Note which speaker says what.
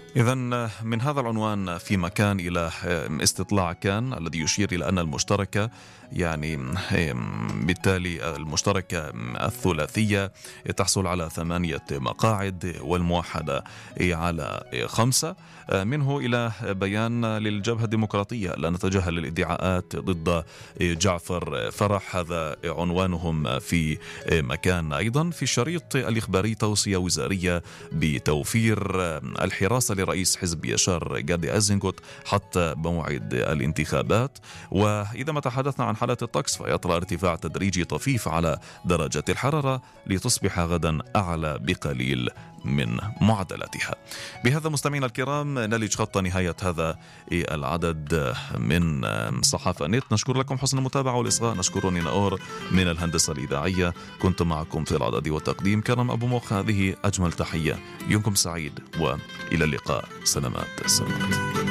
Speaker 1: إذن من هذا العنوان في مكان إلى استطلاع كان الذي يشير إلى أن المشتركة بالتالي المشتركة الثلاثية تحصل على 8 مقاعد والموحدة على 5. منه إلى بيان للجبهة الديمقراطية لا نتجاهل الادعاءات ضد جعفر فرح، هذا عنوانهم في مكان. أيضا في الشريط الإخباري توصية وزارية بتوفير الحراسة لرئيس حزب يشار جادي أزنغوت حتى موعد الانتخابات. وإذا ما تحدثنا عن حالة الطقس فيطرأ ارتفاع تدريجي طفيف على درجة الحرارة لتصبح غدا أعلى بقليل من معدلاتها. بهذا مستمعينا الكرام نلج خط نهاية هذا العدد من صحافة نت. نشكر لكم حسن المتابعة والإصغاء. نشكر نينا أور من الهندسة الإذاعية. كنت معكم في الإعداد والتقديم كرم أبو مخ. هذه أجمل تحية، يومكم سعيد وإلى اللقاء. سلامات.